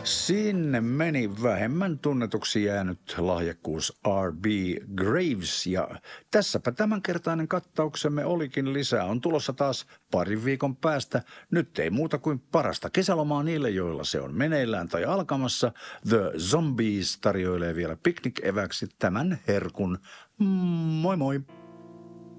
Sinne meni vähemmän tunnetuksi jäänyt lahjakkuus R.B. Graves ja tässäpä tämänkertainen kattauksemme olikin. Lisää on tulossa taas parin viikon päästä. Nyt ei muuta kuin parasta kesälomaa niille, joilla se on meneillään tai alkamassa. The Zombies tarjoilee vielä piknik-eväksi tämän herkun. Moi moi!